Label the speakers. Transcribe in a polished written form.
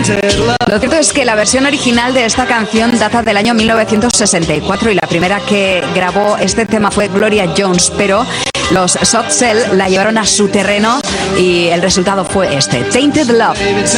Speaker 1: Lo cierto es que la versión original de esta canción data del año 1964 y la primera que grabó este tema fue Gloria Jones, pero los Soft Cell la llevaron a su terreno y el resultado fue este, Tainted Love.